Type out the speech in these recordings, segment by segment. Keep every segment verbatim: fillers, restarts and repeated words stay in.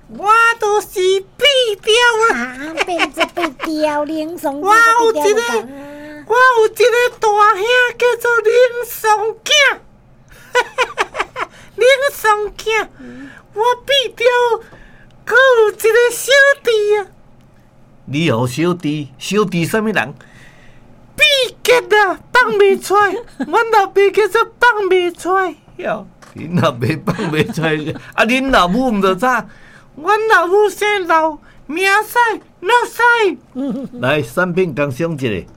我都是比雕啊，变做比雕林松。 我有一个，我有一个大兄叫做林松囝，林松囝，我比雕，可有一个小弟啊。你有小弟？小弟什么人？比杰啊，放袂出来。阮老爸叫做放袂出来。哟，恁老爸放袂出来，啊，恁老母毋着咋？阮老母姓老，名屎老屎。来，产品工商一个。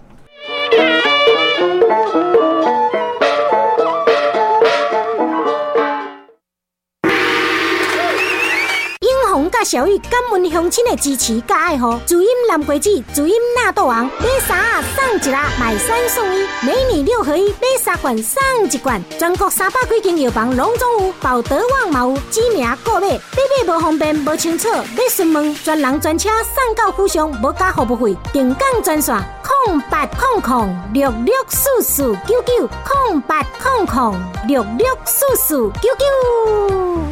甲小玉感恩乡亲的支持甲爱护，主饮蓝桂子，主饮纳豆王，买三送一啦，买三送一，每年六合一，买三罐送一罐，全国三百几间药房拢总有，宝德旺嘛有，指名购买，买买无方便无清楚，要询问专人专车送到府上，无加服务费，定岗专线空八空空六六四四九九空八空空六六四四九九。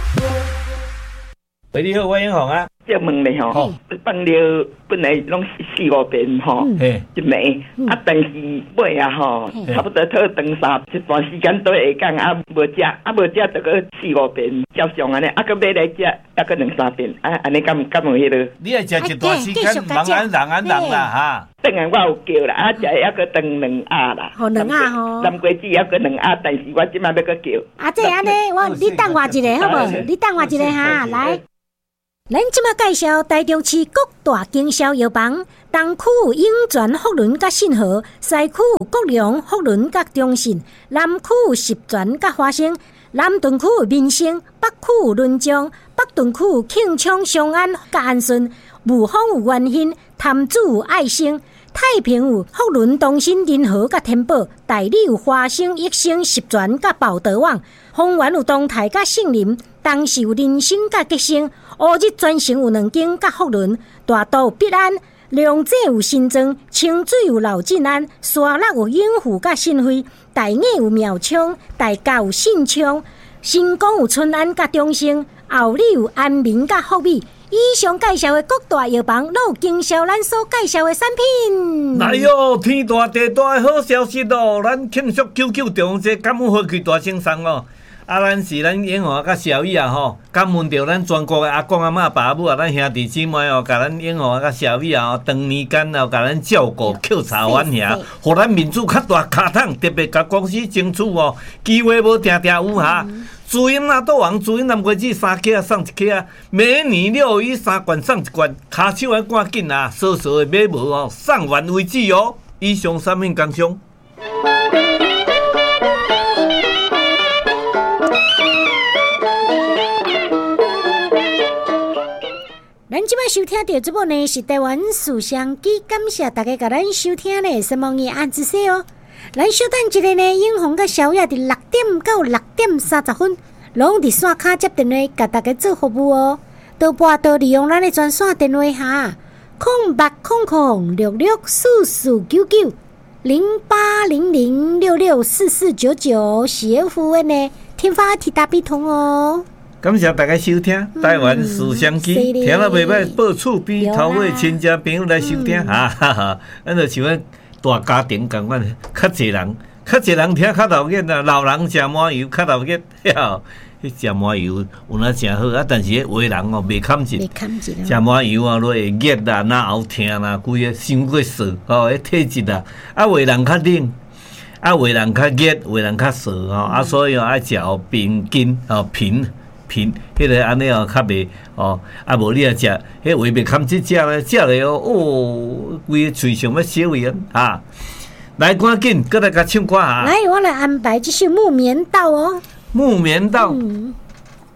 喂，你好，我英雄啊。 这问你吼，放了本来拢四五遍吼，一暝啊，但是尾啊吼，差不多讨长三一段时间都会讲啊，无食啊，无食就个四五遍，照常安尼，啊，个买来食，啊，个两三遍，啊，安尼敢敢有迄个？ 你爱食一段时间，人安人安人啦哈。 当然我有叫啦，啊，食还个当两鸭啦， 好两鸭吼， 南瓜子还个两鸭，但是我即摆要个叫。 啊，这安尼，我你等我一下好无？你等我一下哈，来。咱即马介绍台中市各大经销药房，东区有永泉福伦甲信和，西区有国良福伦甲中信，南区有十全甲华兴，南屯区有民生，北区有仑江，北屯区有庆昌双安甲安顺，武丰有元兴，潭子有爱心，太平有福伦东新仁和甲天宝，大理有华兴益生十全甲宝德旺，丰原有东泰甲杏林，东市有人生甲吉生，乌日专城有两间甲福伦，大道有必安，龙井有新庄，清水有老进安，沙鹿有永福甲新辉，大雅有苗昌，大甲有信昌，新光有春安甲中兴，后里有安民甲福美。以上介绍的各大药房，都有经销咱所介绍的产品。 哎哟，天大地大的好消息哦！咱庆祝九九中这感恩花开大生产哦。啊，咱是咱永和甲小玉啊吼，感恩着咱全国的阿公阿嬷爸母啊，咱兄弟姊妹哦，甲咱永和甲小玉啊，长年间哦，甲咱照顾扣茶碗遐，互咱民主较大卡桶，特别甲公司争取哦，机会无定定有哈。主饮纳豆王，主饮南瓜子三克送一克啊，每年六一三罐送一罐，卡手要赶紧啊，少少的买无哦，送完为止哦。以上产品工商。 咱即摆收听到这部呢是台湾思想机，感谢大家甲咱收听呢，什么嘢按子说哦。咱小等一个呢，永红甲小野伫六点到六点三十分，拢伫线卡接电话，甲大家做服务哦。倒拨倒利用咱的专线电话哈，空八空空六六四四九九零八零零六六四四九九，喜欢服务呢，天发提大笔通哦。 感谢大家收听台湾思想机，嗯、听了袂歹，报厝边头尾亲戚朋友来收听，嗯、哈哈哈！咱就像大家庭共款，较侪人，较侪人听较头瘾啊。老人食麻油较头瘾，哟，迄食麻油有哪诚好啊？但是迄话人哦，袂堪进，食麻油啊，都会热啦、哪喉疼啦，规个伤过燥哦，迄体质啊，啊话人较冷。啊话人较热，话人较燥吼，啊所以哦爱食哦平筋哦平。品，迄个安尼哦，较袂哦，啊无你啊食，迄话袂堪即食咧，食咧哦，哦，规个嘴上要烧去啊！来，赶紧，搁来甲唱歌哈！ 来，我来安排这首《木棉道》哦。 木棉道， 嗯